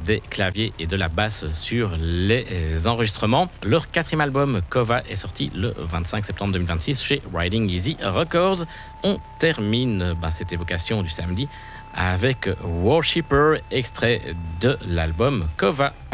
des claviers et de la basse sur les enregistrements. Leur 4e album, Kova, est sorti le 25 septembre 2026 chez Riding Easy Records. On termine cette évocation du samedi avec Worshipper, extrait de l'album Kova.